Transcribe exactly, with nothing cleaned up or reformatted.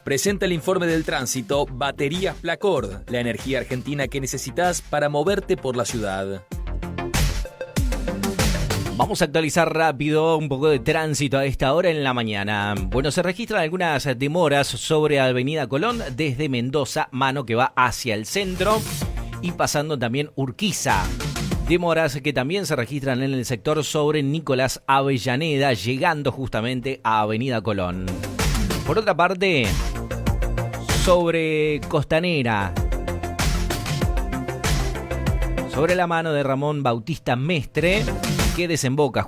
Presenta el informe del tránsito Baterías Placord, la energía argentina que necesitas para moverte por la ciudad. Vamos a actualizar rápido un poco de tránsito a esta hora en la mañana. Bueno, se registran algunas demoras sobre Avenida Colón desde Mendoza, mano que va hacia el centro y pasando también Urquiza. Demoras que también se registran en el sector sobre Nicolás Avellaneda, llegando justamente a Avenida Colón. Por otra parte, sobre Costanera, sobre la mano de Ramón Bautista Mestre, que desemboca